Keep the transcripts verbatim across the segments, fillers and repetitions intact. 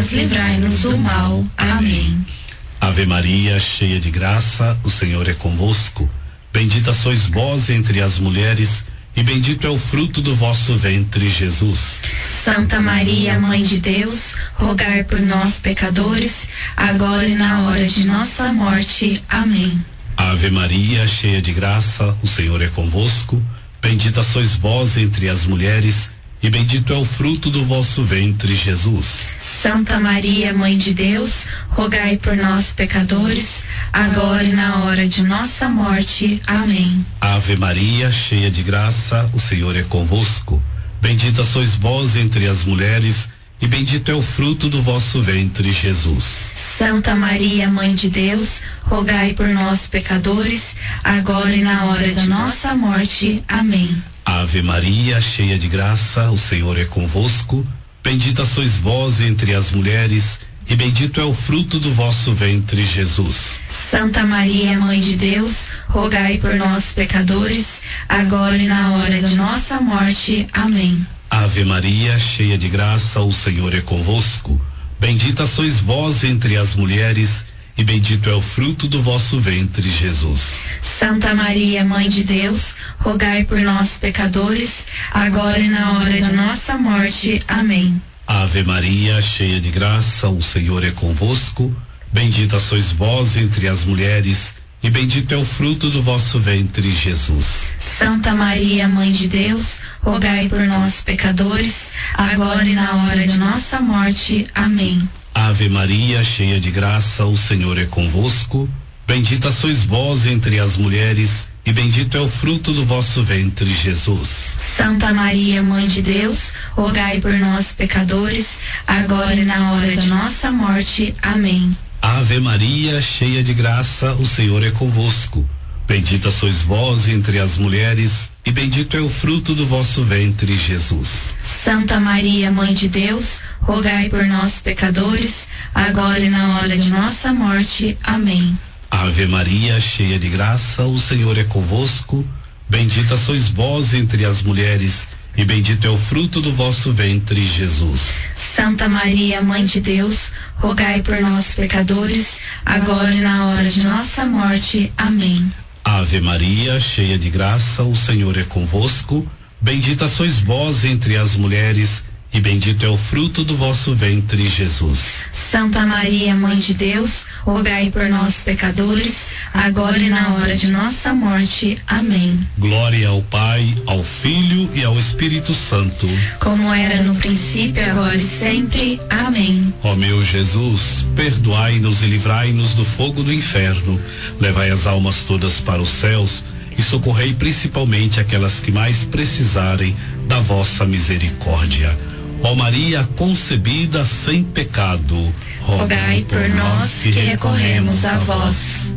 Deus, livrai-nos do mal. Amém. Ave Maria, cheia de graça, o Senhor é convosco. Bendita sois vós entre as mulheres, e bendito é o fruto do vosso ventre, Jesus. Santa Maria, Mãe de Deus, rogai por nós, pecadores, agora e na hora de nossa morte. Amém. Ave Maria, cheia de graça, o Senhor é convosco. Bendita sois vós entre as mulheres, e bendito é o fruto do vosso ventre, Jesus. Santa Maria, Mãe de Deus, rogai por nós, pecadores, agora e na hora de nossa morte. Amém. Ave Maria, cheia de graça, o Senhor é convosco. Bendita sois vós entre as mulheres, e bendito é o fruto do vosso ventre, Jesus. Santa Maria, Mãe de Deus, rogai por nós, pecadores, agora e na hora de nossa morte. Amém. Ave Maria, cheia de graça, o Senhor é convosco. Bendita sois vós entre as mulheres, e bendito é o fruto do vosso ventre, Jesus. Santa Maria, Mãe de Deus, rogai por nós, pecadores, agora e na hora de nossa morte. Amém. Ave Maria, cheia de graça, o Senhor é convosco. Bendita sois vós entre as mulheres, e bendito é o fruto do vosso ventre, Jesus. Santa Maria, Mãe de Deus, rogai por nós, pecadores, agora e na hora de nossa morte. Amém. Ave Maria, cheia de graça, o Senhor é convosco. Bendita sois vós entre as mulheres, e bendito é o fruto do vosso ventre, Jesus. Santa Maria, Mãe de Deus, rogai por nós, pecadores, agora e na hora de nossa morte. Amém. Ave Maria, cheia de graça, o Senhor é convosco. Bendita sois vós entre as mulheres, e bendito é o fruto do vosso ventre, Jesus. Santa Maria, Mãe de Deus, rogai por nós, pecadores, agora e na hora de nossa morte. Amém. Ave Maria, cheia de graça, o Senhor é convosco. Bendita sois vós entre as mulheres, e bendito é o fruto do vosso ventre, Jesus. Santa Maria, Mãe de Deus, rogai por nós, pecadores, agora e na hora de nossa morte. Amém. Ave Maria, cheia de graça, o Senhor é convosco. Bendita sois vós entre as mulheres, e bendito é o fruto do vosso ventre, Jesus. Santa Maria, Mãe de Deus, rogai por nós, pecadores, agora e na hora de nossa morte. Amém. Ave Maria, cheia de graça, o Senhor é convosco. Bendita sois vós entre as mulheres, e bendito é o fruto do vosso ventre, Jesus. Santa Maria, Mãe de Deus, rogai por nós, pecadores, agora e na hora de nossa morte. Amém. Glória ao Pai, ao Filho e ao Espírito Santo, como era no princípio, agora e sempre. Amém. Ó meu Jesus, perdoai-nos e livrai-nos do fogo do inferno, levai as almas todas para os céus e socorrei principalmente aquelas que mais precisarem da vossa misericórdia. Ó Maria concebida sem pecado, rogai por nós que recorremos a vós.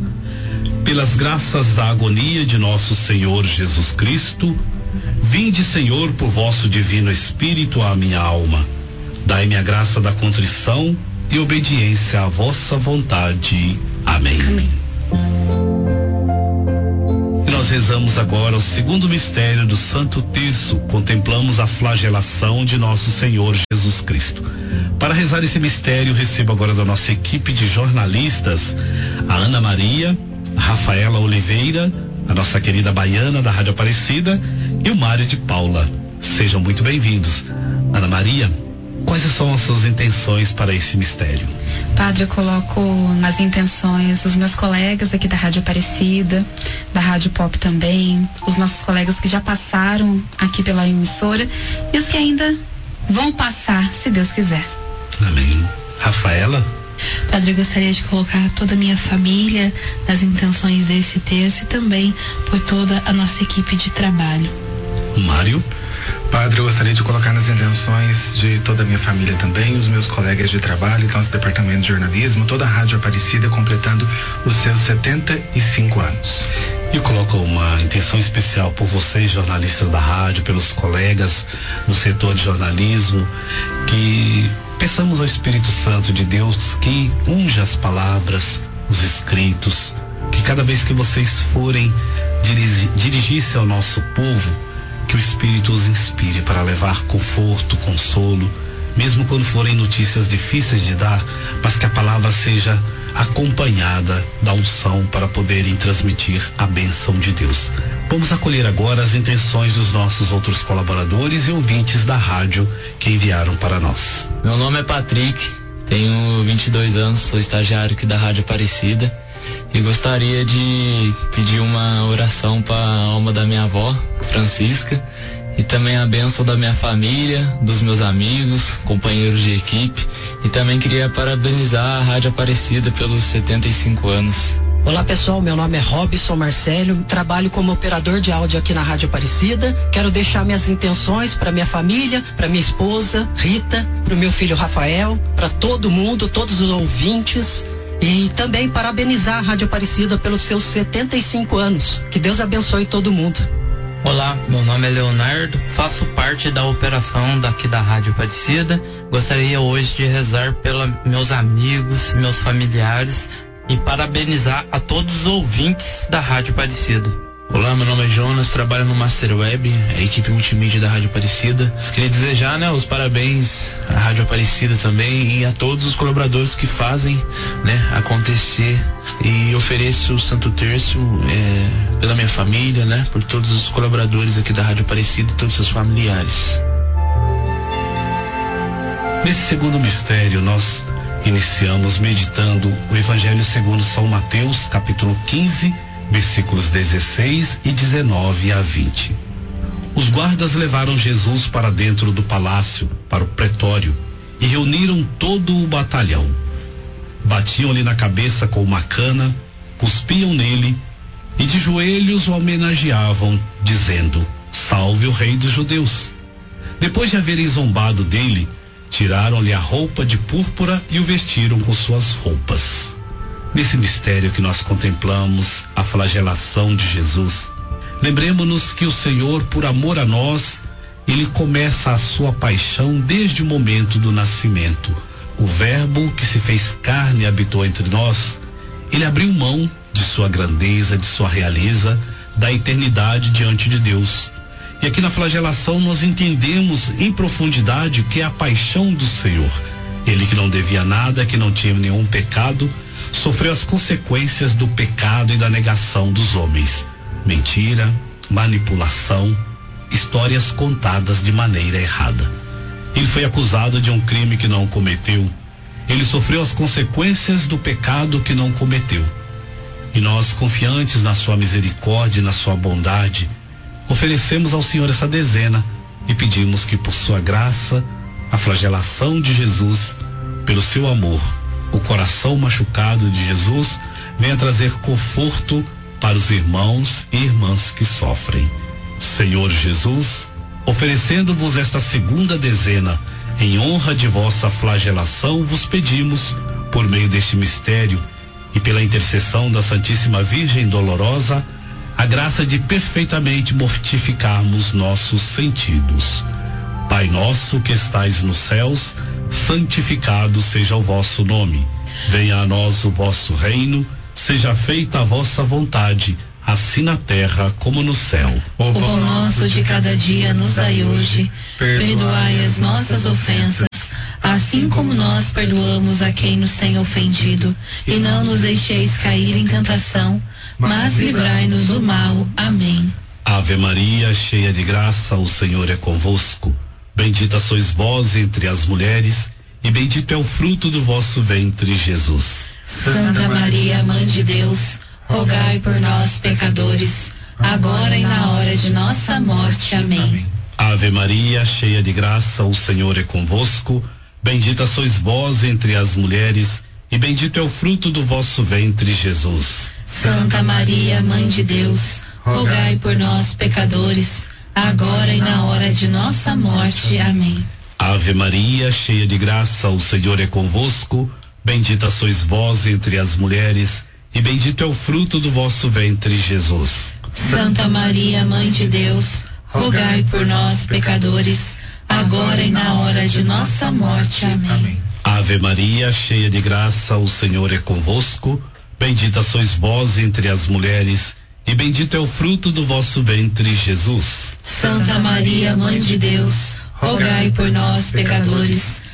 Pelas graças da agonia de nosso Senhor Jesus Cristo, vinde, Senhor, por vosso divino Espírito à minha alma. Dai-me a graça da contrição e obediência à vossa vontade. Amém. Amém. Nós rezamos agora o segundo mistério do Santo Terço. Contemplamos a flagelação de nosso Senhor Jesus Cristo. Para rezar esse mistério, recebo agora da nossa equipe de jornalistas a Ana Maria, a Rafaela Oliveira, a nossa querida Baiana da Rádio Aparecida e o Mário de Paula. Sejam muito bem-vindos. Ana Maria, quais são as suas intenções para esse mistério? Padre, eu coloco nas intenções os meus colegas aqui da Rádio Aparecida, da Rádio Pop também, os nossos colegas que já passaram aqui pela emissora e os que ainda vão passar, se Deus quiser. Amém. Rafaela? Padre, eu gostaria de colocar toda a minha família nas intenções desse texto e também por toda a nossa equipe de trabalho. Mário? Padre, eu gostaria de colocar nas intenções de toda a minha família também, os meus colegas de trabalho, nosso departamento de jornalismo, toda a Rádio Aparecida completando os seus setenta e cinco anos. Eu coloco uma intenção especial por vocês, jornalistas da rádio, pelos colegas no setor de jornalismo, que peçamos ao Espírito Santo de Deus que unja as palavras, os escritos, que cada vez que vocês forem dirigir, dirigir-se ao nosso povo, que o Espírito os inspire para levar conforto, consolo mesmo quando forem notícias difíceis de dar, mas que a palavra seja acompanhada da unção para poderem transmitir a bênção de Deus. Vamos acolher agora as intenções dos nossos outros colaboradores e ouvintes da rádio que enviaram para nós. Meu nome é Patrick, tenho vinte e dois anos, sou estagiário aqui da Rádio Aparecida e gostaria de pedir uma oração para a alma da minha avó, Francisca, e também a bênção da minha família, dos meus amigos, companheiros de equipe, e também queria parabenizar a Rádio Aparecida pelos setenta e cinco anos. Olá pessoal, meu nome é Robson Marcelo, trabalho como operador de áudio aqui na Rádio Aparecida. Quero deixar minhas intenções para minha família, para minha esposa Rita, para o meu filho Rafael, para todo mundo, todos os ouvintes, e também parabenizar a Rádio Aparecida pelos seus setenta e cinco anos. Que Deus abençoe todo mundo. Olá, meu nome é Leonardo, faço parte da operação daqui da Rádio Aparecida. Gostaria hoje de rezar pelos meus amigos, meus familiares e parabenizar a todos os ouvintes da Rádio Aparecida. Olá, meu nome é Jonas, trabalho no Master Web, a equipe multimídia da Rádio Aparecida. Queria desejar, né, os parabéns à Rádio Aparecida também e a todos os colaboradores que fazem, né, acontecer, e ofereço o Santo Terço é, pela minha família, né, por todos os colaboradores aqui da Rádio Aparecida e todos os seus familiares. Nesse segundo mistério, nós iniciamos meditando o Evangelho segundo São Mateus, capítulo quinze, versículos dezesseis e dezenove a vinte. Os guardas levaram Jesus para dentro do palácio, para o pretório, e reuniram todo o batalhão. Batiam-lhe na cabeça com uma cana, cuspiam nele e de joelhos o homenageavam, dizendo: Salve o Rei dos Judeus. Depois de haverem zombado dele, tiraram-lhe a roupa de púrpura e o vestiram com suas roupas. Nesse mistério que nós contemplamos a flagelação de Jesus, lembremos-nos que o Senhor, por amor a nós, ele começa a sua paixão desde o momento do nascimento. O Verbo que se fez carne e habitou entre nós, ele abriu mão de sua grandeza, de sua realeza, da eternidade diante de Deus. E aqui na flagelação nós entendemos em profundidade o que é a paixão do Senhor. Ele que não devia nada, que não tinha nenhum pecado, sofreu as consequências do pecado e da negação dos homens. Mentira, manipulação, histórias contadas de maneira errada. Ele foi acusado de um crime que não cometeu. Ele sofreu as consequências do pecado que não cometeu. E nós, confiantes na sua misericórdia e na sua bondade, oferecemos ao Senhor essa dezena e pedimos que, por sua graça, a flagelação de Jesus, pelo seu amor, o coração machucado de Jesus, venha trazer conforto para os irmãos e irmãs que sofrem. Senhor Jesus, oferecendo-vos esta segunda dezena em honra de vossa flagelação, vos pedimos, por meio deste mistério e pela intercessão da Santíssima Virgem Dolorosa, a graça de perfeitamente mortificarmos nossos sentidos. Pai nosso que estais nos céus, santificado seja o vosso nome. Venha a nós o vosso reino, seja feita a vossa vontade, assim na terra como no céu. O pão nosso de cada dia nos dai hoje, perdoai as nossas ofensas, assim como nós perdoamos a quem nos tem ofendido, e não nos deixeis cair em tentação, mas livrai-nos do mal. Amém. Ave Maria, cheia de graça, o Senhor é convosco. Bendita sois vós entre as mulheres, e bendito é o fruto do vosso ventre, Jesus. Santa Maria, Mãe de Deus, rogai por nós, pecadores, agora e na hora de nossa morte. Amém. Ave Maria, cheia de graça, o Senhor é convosco. Bendita sois vós entre as mulheres, e bendito é o fruto do vosso ventre, Jesus. Santa Maria, Mãe de Deus, rogai por nós, pecadores, agora e na hora de nossa morte. Amém. Ave Maria, cheia de graça, o Senhor é convosco. Bendita sois vós entre as mulheres, e bendito é o fruto do vosso ventre, Jesus. Santa Maria, Mãe de Deus, rogai por nós, pecadores, agora e na hora de nossa morte. Amém. Ave Maria, cheia de graça, o Senhor é convosco. Bendita sois vós entre as mulheres, e bendito é o fruto do vosso ventre, Jesus. Santa Maria, Mãe de Deus, rogai por nós, pecadores,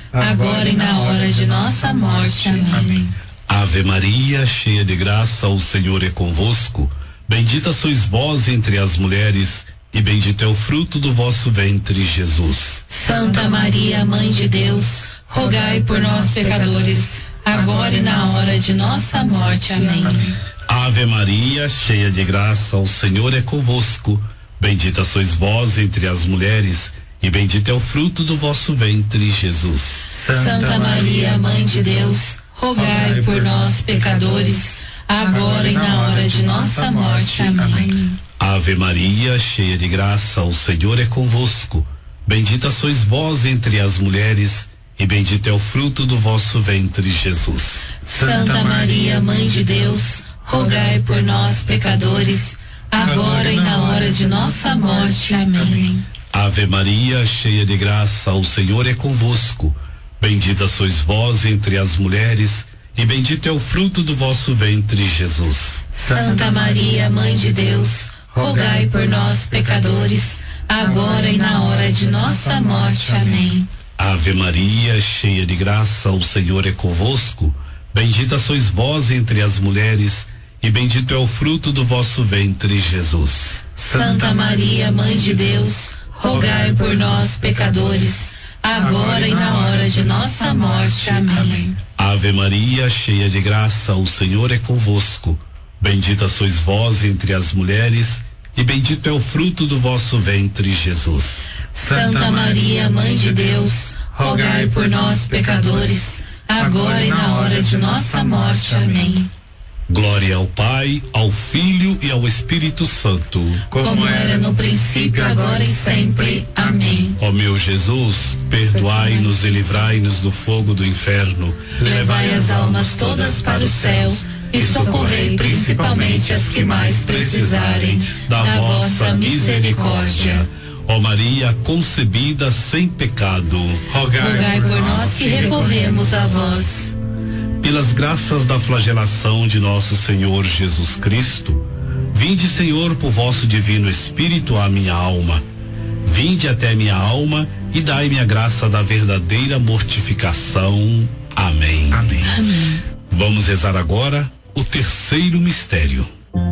agora e na hora de nossa morte. Amém. Ave Maria, cheia de graça, o Senhor é convosco. Bendita sois vós entre as mulheres, e bendito é o fruto do vosso ventre, Jesus. Santa Maria, Mãe de Deus, rogai por nós, pecadores, agora e na hora de nossa morte. Amém. Ave Maria, cheia de graça, o Senhor é convosco. Bendita sois vós entre as mulheres, e bendito é o fruto do vosso ventre, Jesus. Santa Maria, Mãe de Deus, rogai por nós, pecadores, agora e na hora de nossa morte. Amém. Ave Maria, cheia de graça, o Senhor é convosco. Bendita sois vós entre as mulheres, e bendito é o fruto do vosso ventre, Jesus. Santa Maria, Mãe de Deus, rogai por nós, pecadores, agora e na hora de nossa morte. Amém. Ave Maria, cheia de graça, o Senhor é convosco. Bendita sois vós entre as mulheres, e bendito é o fruto do vosso ventre, Jesus. Santa Maria, Mãe de Deus, rogai por nós, pecadores, agora e na hora de nossa morte. Amém. Ave Maria, cheia de graça, o Senhor é convosco. Bendita sois vós entre as mulheres, e bendito é o fruto do vosso ventre, Jesus. Santa Maria, Mãe de Deus, rogai por nós, pecadores, agora e na hora de nossa morte. Amém. Ave Maria, cheia de graça, o Senhor é convosco. Bendita sois vós entre as mulheres, e bendito é o fruto do vosso ventre, Jesus. Santa Maria, Mãe de Deus, rogai por nós, pecadores, agora e na hora de nossa morte. Amém. Glória ao Pai, ao Filho e ao Espírito Santo. Como era no princípio, agora e sempre. Amém. Ó meu Jesus, perdoai-nos e livrai-nos do fogo do inferno. Levai as almas todas para o céu e socorrei principalmente as que mais precisarem da vossa misericórdia. Ó Maria concebida sem pecado, rogai, rogai por nós que recorremos a vós. Pelas graças da flagelação de nosso Senhor Jesus Cristo, vinde, Senhor, por vosso divino Espírito à minha alma. Vinde até minha alma e dai-me a graça da verdadeira mortificação. Amém. Amém. Amém. Vamos rezar agora o terceiro mistério.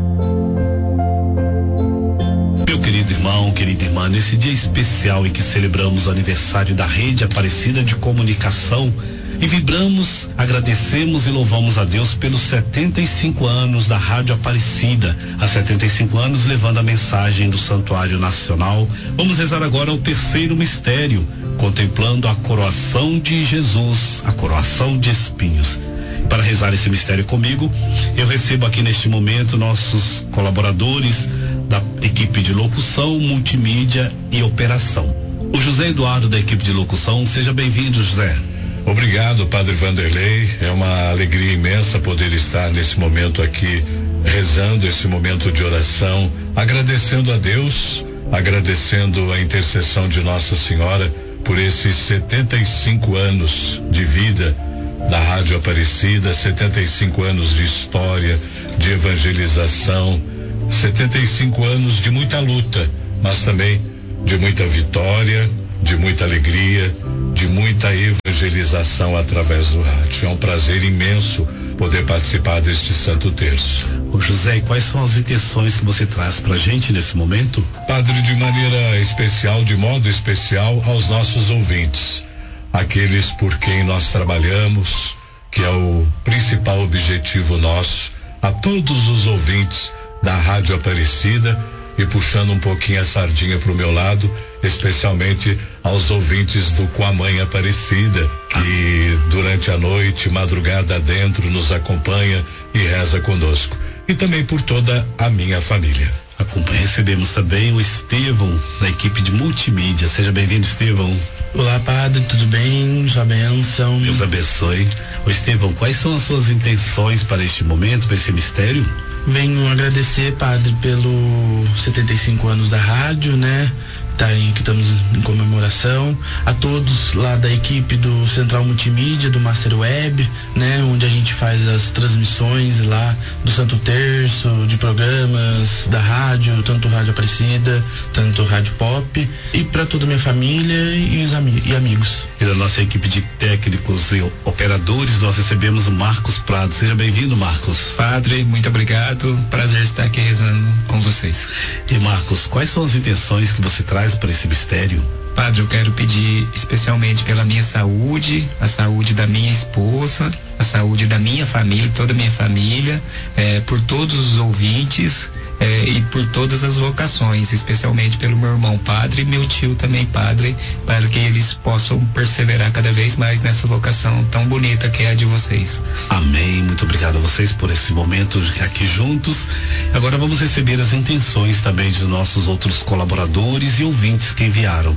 Meu querido irmão, querida irmã, nesse dia especial em que celebramos o aniversário da Rede Aparecida de Comunicação, e vibramos, agradecemos e louvamos a Deus pelos setenta e cinco anos da Rádio Aparecida, há setenta e cinco anos levando a mensagem do Santuário Nacional. Vamos rezar agora o terceiro mistério, contemplando a coroação de Jesus, a coroação de espinhos. Para rezar esse mistério comigo, eu recebo aqui neste momento nossos colaboradores da equipe de locução, multimídia e operação. O José Eduardo da equipe de locução, seja bem-vindo, José. Obrigado, Padre Vanderlei. É uma alegria imensa poder estar nesse momento aqui, rezando esse momento de oração, agradecendo a Deus, agradecendo a intercessão de Nossa Senhora por esses setenta e cinco anos de vida da Rádio Aparecida, setenta e cinco anos de história, de evangelização, setenta e cinco anos de muita luta, mas também de muita vitória, de muita alegria, de muita evangelização através do rádio. É um prazer imenso poder participar deste Santo Terço. Ô José, e quais são as intenções que você traz pra gente nesse momento? Padre, de maneira especial, de modo especial, aos nossos ouvintes, aqueles por quem nós trabalhamos, que é o principal objetivo nosso, a todos os ouvintes da Rádio Aparecida, e puxando um pouquinho a sardinha pro meu lado, especialmente aos ouvintes do Com a Mãe Aparecida, que durante a noite, madrugada adentro, nos acompanha e reza conosco. E também por toda a minha família. Recebemos também o Estevão, da equipe de multimídia. Seja bem-vindo, Estevão. Olá, Padre, tudo bem? Sua bênção. Deus abençoe. Ô Estevão, quais são as suas intenções para este momento, para esse mistério? Venho agradecer, Padre, pelo setenta e cinco anos da rádio, né? tá em, que estamos em comemoração, a todos lá da equipe do Central Multimídia, do Master Web, né, onde a gente faz as transmissões lá do Santo Terço, de programas da rádio, tanto Rádio Aparecida, tanto Rádio Pop, e para toda a minha família e os ami- e amigos. E da nossa equipe de técnicos e operadores, nós recebemos o Marcos Prado. Seja bem-vindo, Marcos. Padre, muito obrigado. Prazer estar aqui rezando com vocês. E Marcos, quais são as intenções que você traz para esse mistério? Padre, eu quero pedir especialmente pela minha saúde, a saúde da minha esposa, a saúde da minha família, toda a minha família, eh, por todos os ouvintes eh, e por todas as vocações, especialmente pelo meu irmão padre e meu tio também padre, para que eles possam perseverar cada vez mais nessa vocação tão bonita que é a de vocês. Amém. Muito obrigado a vocês por esse momento aqui juntos. Agora vamos receber as intenções também dos nossos outros colaboradores e ouvintes que enviaram.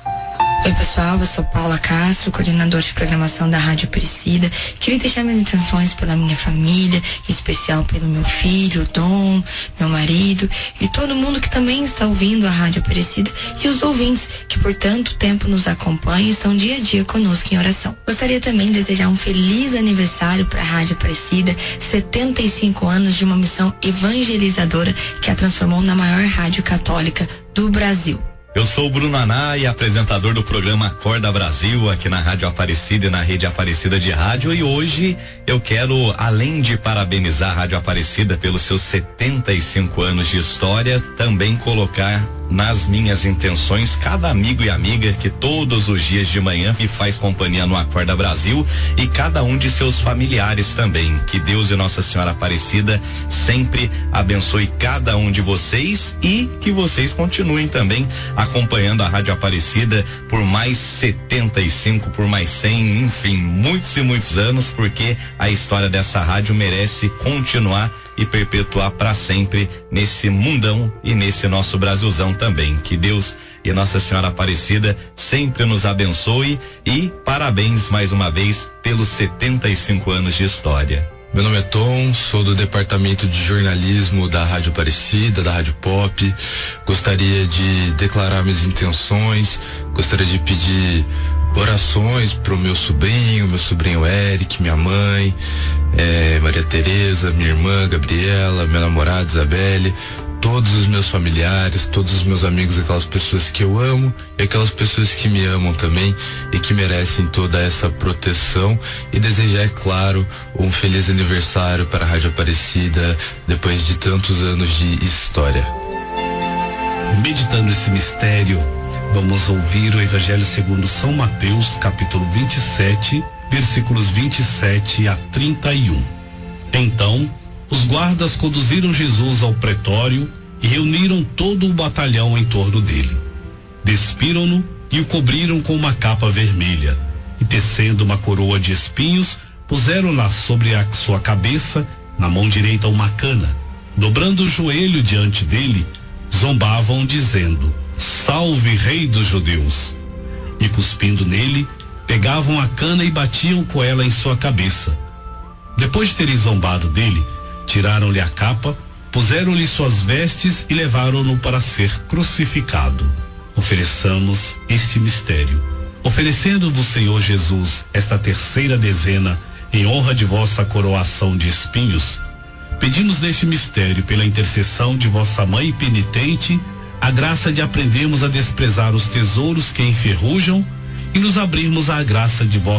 Oi pessoal, eu sou Paula Castro, coordenadora de programação da Rádio Aparecida. Queria deixar minhas intenções pela minha família, em especial pelo meu filho, Dom, meu marido e todo mundo que também está ouvindo a Rádio Aparecida e os ouvintes que por tanto tempo nos acompanham e estão dia a dia conosco em oração. Gostaria também de desejar um feliz aniversário para a Rádio Aparecida, setenta e cinco anos de uma missão evangelizadora que a transformou na maior rádio católica do Brasil. Eu sou o Bruno Aná e apresentador do programa Acorda Brasil aqui na Rádio Aparecida e na Rede Aparecida de Rádio, e hoje eu quero, além de parabenizar a Rádio Aparecida pelos seus setenta e cinco anos de história, também colocar nas minhas intenções cada amigo e amiga que todos os dias de manhã me faz companhia no Acorda Brasil e cada um de seus familiares também. Que Deus e Nossa Senhora Aparecida sempre abençoe cada um de vocês e que vocês continuem também acompanhando a Rádio Aparecida por mais setenta e cinco, por mais cem, enfim, muitos e muitos anos, porque a história dessa rádio merece continuar e perpetuar para sempre nesse mundão e nesse nosso Brasilzão também. Que Deus e Nossa Senhora Aparecida sempre nos abençoe e parabéns mais uma vez pelos setenta e cinco anos de história. Meu nome é Tom, sou do departamento de jornalismo da Rádio Aparecida, da Rádio Pop. Gostaria de declarar minhas intenções, gostaria de pedir orações para o meu sobrinho, meu sobrinho Eric, minha mãe, eh, Maria Tereza, minha irmã Gabriela, minha namorada Isabelle, todos os meus familiares, todos os meus amigos, aquelas pessoas que eu amo e aquelas pessoas que me amam também e que merecem toda essa proteção, e desejar, é claro, um feliz aniversário para a Rádio Aparecida depois de tantos anos de história. Meditando esse mistério, vamos ouvir o Evangelho segundo São Mateus, capítulo vinte e sete, versículos vinte e sete a trinta e um. Então, os guardas conduziram Jesus ao pretório e reuniram todo o batalhão em torno dele. Despiram-no e o cobriram com uma capa vermelha, e tecendo uma coroa de espinhos, puseram-na sobre a sua cabeça, na mão direita uma cana. Dobrando o joelho diante dele, zombavam dizendo: Salve, Rei dos Judeus! E cuspindo nele, pegavam a cana e batiam com ela em sua cabeça. Depois de terem zombado dele, tiraram-lhe a capa, puseram-lhe suas vestes e levaram-no para ser crucificado. Ofereçamos este mistério. Oferecendo-vos, Senhor Jesus, esta terceira dezena em honra de vossa coroação de espinhos, pedimos neste mistério, pela intercessão de vossa mãe penitente, a graça de aprendermos a desprezar os tesouros que enferrujam e nos abrirmos à graça de vossa